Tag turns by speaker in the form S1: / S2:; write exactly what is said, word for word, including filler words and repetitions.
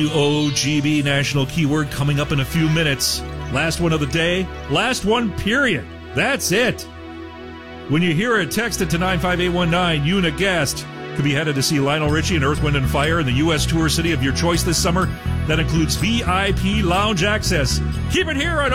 S1: O G B national keyword coming up in a few minutes. Last one of the day. Last one, period. That's it. When you hear it, text it to nine five eight one nine. You and a guest could be headed to see Lionel Richie and Earth, Wind and Fire in the U S tour city of your choice this summer. That includes V I P lounge access. Keep it here on